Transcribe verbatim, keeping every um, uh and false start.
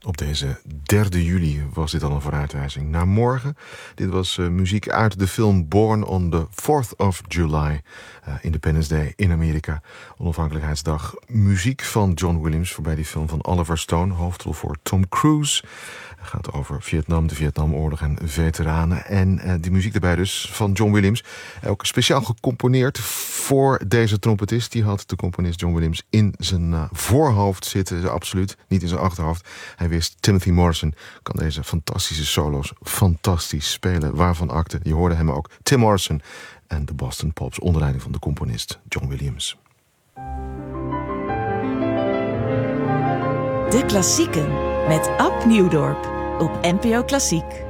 Op deze derde juli was dit al een vooruitwijzing naar morgen. Dit was uh, muziek uit de film Born on the fourth of July. Uh, Independence Day in Amerika. Onafhankelijkheidsdag. Muziek van John Williams voorbij die film van Oliver Stone. Hoofdrol voor Tom Cruise. Het gaat over Vietnam, de Vietnamoorlog en veteranen. En uh, die muziek daarbij dus van John Williams. Ook speciaal gecomponeerd voor deze trompetist. Die had de componist John Williams in zijn uh, voorhoofd zitten. Absoluut, niet in zijn achterhoofd. Hij wist, Timothy Morrison kan deze fantastische solo's fantastisch spelen. Waarvan akte, je hoorde hem ook, Tim Morrison en de Boston Pops onder leiding van de componist John Williams. De Klassieken met Ab Nieuwdorp op N P O Klassiek.